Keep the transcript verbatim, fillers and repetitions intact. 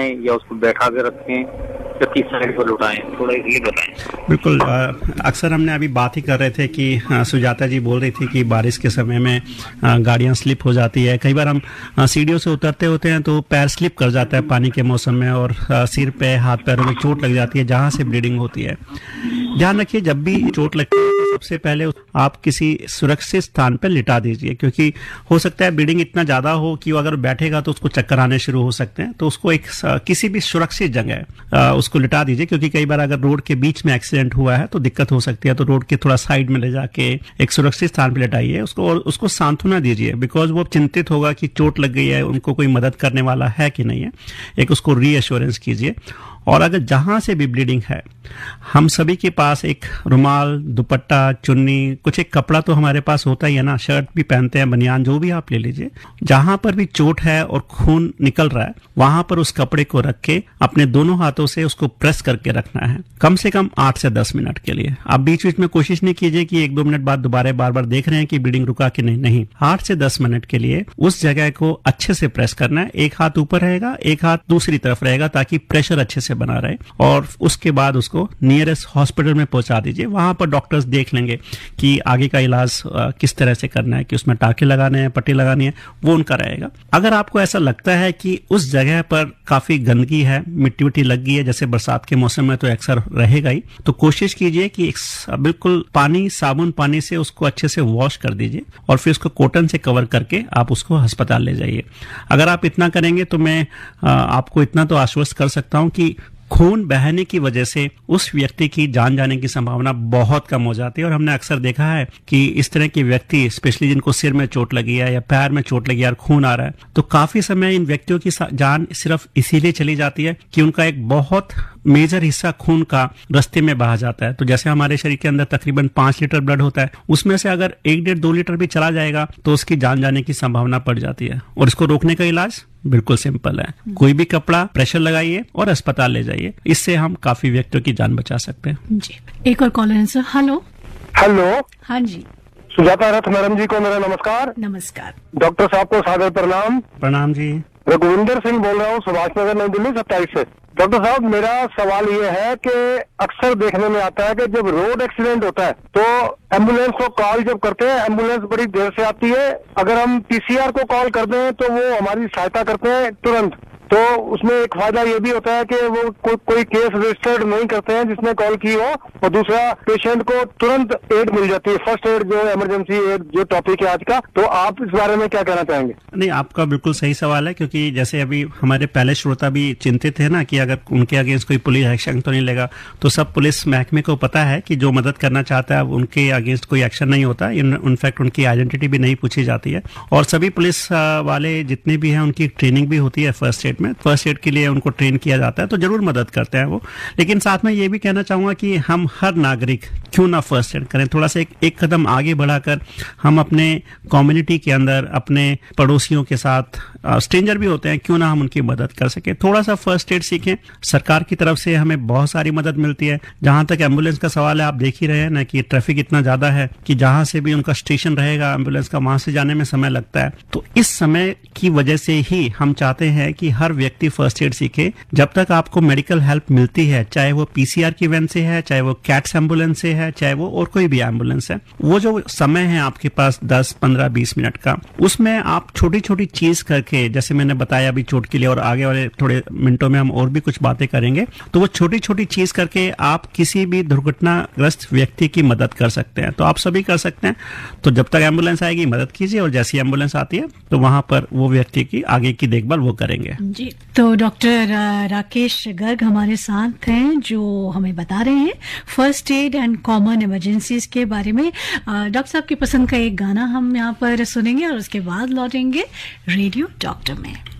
लेटाएं या उसको बैठा के रखें या किस साइड पर लुटाएं, थोड़ा ये बताएं। बिल्कुल, अक्सर हमने अभी बात ही कर रहे थे कि सुजाता जी बोल रही थी कि बारिश के समय में गाड़ियां स्लिप हो जाती है। कई बार हम सीढ़ियों से उतरते होते हैं तो पैर स्लिप कर जाता है पानी के मौसम में और सिर पे हाथ पैरों में चोट लग जाती है, जहां से ब्लीडिंग होती है। ध्यान रखिए, जब भी चोट लगती है तो सबसे पहले आप किसी सुरक्षित स्थान पर लिटा दीजिए, क्योंकि हो सकता है ब्लीडिंग इतना ज्यादा हो कि वो अगर बैठेगा तो उसको चक्कर आने शुरू हो सकते हैं। तो उसको एक किसी भी सुरक्षित जगह उसको लिटा दीजिए, क्योंकि कई बार अगर रोड के बीच में एक्सीडेंट हुआ है तो दिक्कत हो सकती है। तो रोड के थोड़ा साइड में ले जाके एक सुरक्षित स्थान पर लिटाइए उसको और उसको सांत्वना दीजिए, बिकॉज वो चिंतित होगा कि चोट लग गई है, उनको कोई मदद करने वाला है कि नहीं है। एक उसको रीअश्योरेंस कीजिए। और अगर जहां से भी ब्लीडिंग है, हम सभी के पास एक रुमाल, दुपट्टा, चुन्नी, कुछ एक कपड़ा तो हमारे पास होता ही है ना, शर्ट भी पहनते हैं, बनियान, जो भी आप ले लीजिए। जहां पर भी चोट है और खून निकल रहा है वहां पर उस कपड़े को रख के अपने दोनों हाथों से उसको प्रेस करके रखना है, कम से कम आठ से दस मिनट के लिए। आप बीच बीच में कोशिश नहीं कीजिए कि एक दो मिनट बाद दोबारा बार बार देख रहे हैं कि ब्लीडिंग रुका कि नहीं। नहीं, आठ से दस मिनट के लिए उस जगह को अच्छे से प्रेस करना है। एक हाथ ऊपर रहेगा, एक हाथ दूसरी तरफ रहेगा, ताकि प्रेशर अच्छे से बना रहे। और उसके बाद उसको नियरेस्ट हॉस्पिटल में पहुंचा दीजिए। वहां पर डॉक्टर्स देख लेंगे कि आगे का इलाज किस तरह से करना है, कि उसमें टाके लगाने हैं, पट्टी लगानी है, वो उनका रहेगा। अगर आपको ऐसा लगता है कि उस जगह पर काफी गंदगी है, मिट्टी विट्टी लग गई है, जैसे बरसात के मौसम में तो अक्सर रहेगा ही, तो कोशिश कीजिए कि एक बिल्कुल पानी, साबुन पानी से उसको अच्छे से वॉश कर दीजिए और फिर उसको कॉटन से कवर करके आप उसको अस्पताल ले जाइए। अगर आप इतना करेंगे तो मैं आपको इतना तो आश्वस्त कर सकता हूं कि खून बहने की वजह से उस व्यक्ति की जान जाने की संभावना बहुत कम हो जाती है। और हमने अक्सर देखा है कि इस तरह के व्यक्ति, स्पेशली जिनको सिर में चोट लगी है या पैर में चोट लगी है और खून आ रहा है, तो काफी समय इन व्यक्तियों की जान सिर्फ इसीलिए चली जाती है कि उनका एक बहुत मेजर हिस्सा खून का रास्ते में बहा जाता है। तो जैसे हमारे शरीर के अंदर तकरीबन पांच लीटर ब्लड होता है, उसमें से अगर एक डेढ़ दो लीटर भी चला जाएगा तो उसकी जान जाने की संभावना पड़ जाती है। और इसको रोकने का इलाज बिल्कुल सिंपल है, कोई भी कपड़ा प्रेशर लगाइए और अस्पताल ले जाइए। इससे हम काफी व्यक्तियों की जान बचा सकते हैं। जी, एक और कॉलर है सर। Hello hello. हाँ जी, सुजाता रथ मैडम जी को मेरा नमस्कार। नमस्कार। डॉक्टर साहब को सादर प्रणाम। प्रणाम जी। रघुविंदर सिंह बोल रहा हूँ, सुभाष नगर, नई दिल्ली सत्ताईस से। डॉक्टर साहब, मेरा सवाल ये है कि अक्सर देखने में आता है कि जब रोड एक्सीडेंट होता है तो एम्बुलेंस को कॉल जब करते हैं, एम्बुलेंस बड़ी देर से आती है। अगर हम पीसीआर को कॉल कर दें तो वो हमारी सहायता करते हैं तुरंत। तो उसमें एक फायदा ये भी होता है कि वो को, कोई केस रजिस्टर्ड नहीं करते हैं जिसने कॉल की हो, और दूसरा पेशेंट को तुरंत एड मिल जाती है, फर्स्ट एड जो इमरजेंसी एड जो टॉपिक है आज का। तो आप इस बारे में क्या कहना चाहेंगे? नहीं, आपका बिल्कुल सही सवाल है, क्योंकि जैसे अभी हमारे पहले श्रोता भी चिंतित है ना कि अगर उनके अगेंस्ट कोई पुलिस एक्शन तो नहीं लेगा, तो सब पुलिस महकमे को पता है कि जो मदद करना चाहता है उनके अगेंस्ट कोई एक्शन नहीं होता। इनफैक्ट उनकी आइडेंटिटी भी नहीं पूछी जाती है। और सभी पुलिस वाले जितने भी हैं उनकी ट्रेनिंग भी होती है फर्स्ट एड में, फर्स्ट एड के लिए उनको ट्रेन किया जाता है, तो जरूर मदद करते हैं वो। लेकिन साथ में ये भी कहना चाहूंगा कि हम हर नागरिक क्यों ना फर्स्ट एड करें, थोड़ा सा एक, एक कदम आगे बढ़ाकर हम अपने कम्युनिटी के अंदर, अपने पड़ोसियों के साथ, स्ट्रेंजर भी होते हैं, क्यों ना हम उनकी मदद कर सके। थोड़ा सा फर्स्ट एड सीखें। सरकार की तरफ से हमें बहुत सारी मदद मिलती है। जहां तक एम्बुलेंस का सवाल है, आप देख ही रहे हैं ना कि ट्रैफिक इतना ज्यादा है कि जहां से भी उनका स्टेशन रहेगा एम्बुलेंस का, वहां से जाने में समय लगता है। तो इस समय की वजह से ही हम चाहते हैं कि हर व्यक्ति फर्स्ट एड सीखे। जब तक आपको मेडिकल हेल्प मिलती है, चाहे वो पीसीआर की वैन से है, चाहे वो कैट्स एम्बुलेंस से है, चाहे वो और कोई भी एम्बुलेंस है, वो जो समय है आपके पास दस पंद्रह बीस मिनट का, उसमें आप छोटी छोटी चीज करके, जैसे मैंने बताया अभी चोट के लिए, और आगे वाले थोड़े मिनटों में हम और भी कुछ बातें करेंगे, तो वो छोटी छोटी चीज करके आप किसी भी दुर्घटनाग्रस्त व्यक्ति की मदद कर सकते हैं। तो आप सभी कर सकते हैं। तो जब तक एम्बुलेंस आएगी मदद कीजिए, और जैसी एम्बुलेंस आती है तो वहां पर वो व्यक्ति की आगे की देखभाल वो करेंगे। जी, तो डॉक्टर राकेश गर्ग हमारे साथ हैं जो हमें बता रहे हैं first aid and common emergencies के बारे में। डॉक्टर साहब की पसंद का एक गाना हम यहाँ पर सुनेंगे और उसके बाद लौटेंगे रेडियो डॉक्टर में।